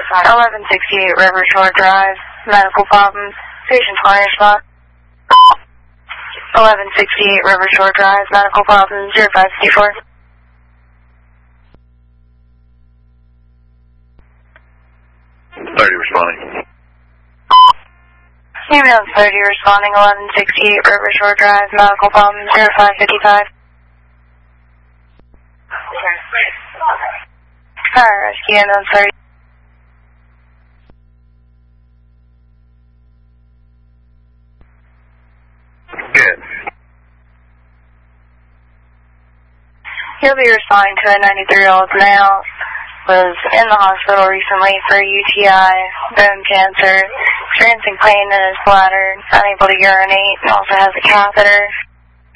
1168 River Shore Drive, medical problems. Patient's on your spot. 1168 River Shore Drive, medical problems, 0564. Responding. Ambulance 30 responding, 1168 River Shore Drive, medical problems, 0555. Fire rescue, ambulance 30. Good. He'll be responding to a 93-year-old male. Was in the hospital recently for UTI, bone cancer, experiencing pain in his bladder, unable to urinate, and also has a catheter.